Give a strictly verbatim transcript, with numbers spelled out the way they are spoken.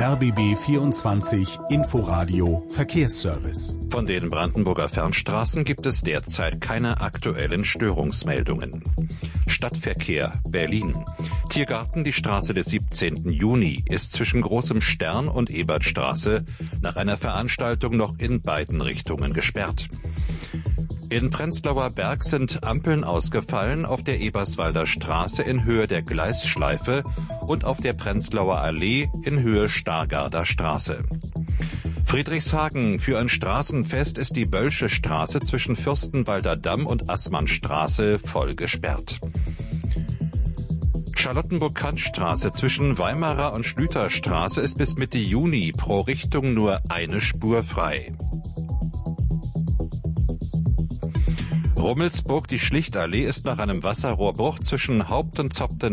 R B B vierundzwanzig Inforadio Verkehrsservice. Von den Brandenburger Fernstraßen gibt es derzeit keine aktuellen Störungsmeldungen. Stadtverkehr Berlin. Tiergarten, die Straße des siebzehnten Juni, ist zwischen Großem Stern und Ebertstraße nach einer Veranstaltung noch in beiden Richtungen gesperrt. In Prenzlauer Berg sind Ampeln ausgefallen auf der Eberswalder Straße in Höhe der Gleisschleife und auf der Prenzlauer Allee in Höhe Stargarder Straße. Friedrichshagen. Für ein Straßenfest ist die Bölsche Straße zwischen Fürstenwalder Damm und Assmannstraße voll gesperrt. Charlottenburg-Kantstraße zwischen Weimarer und Schlüterstraße ist bis Mitte Juni pro Richtung nur eine Spur frei. Rummelsburg, die Schlichtallee ist nach einem Wasserrohrbruch zwischen Haupt- und Zopten